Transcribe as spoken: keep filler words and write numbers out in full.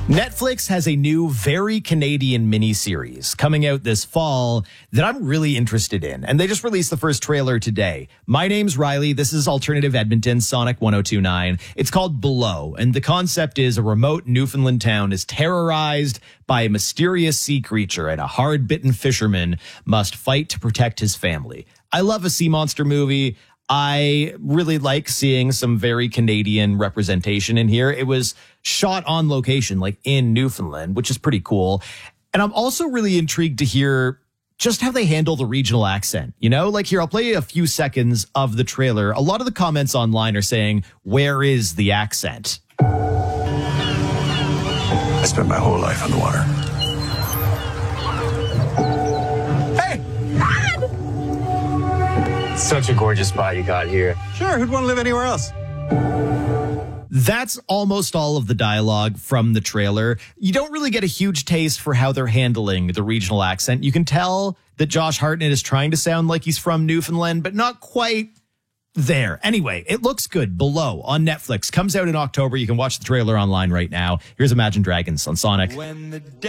Netflix has a new, very Canadian miniseries coming out this fall that I'm really interested in. And they just released the first trailer today. My name's Riley. This is Alternative Edmonton, Sonic one oh two point nine. It's called Below. And the concept is a remote Newfoundland town is terrorized by a mysterious sea creature, and a hard-bitten fisherman must fight to protect his family. I love a sea monster movie. I really like seeing some very Canadian representation in here. It was shot on location, like in Newfoundland, which is pretty cool. And I'm also really intrigued to hear just how they handle the regional accent. You know, like here, I'll play you a few seconds of the trailer. A lot of the comments online are saying, where is the accent? I spent my whole life on the water. Such a gorgeous spot you got here. Sure, who'd want to live anywhere else? That's almost all of the dialogue from the trailer. You don't really get a huge taste for how they're handling the regional accent. You can tell that Josh Hartnett is trying to sound like he's from Newfoundland, but not quite there. Anyway, it looks good. Below on Netflix. Comes out in October. You can watch the trailer online right now. Here's Imagine Dragons on Sonic. When the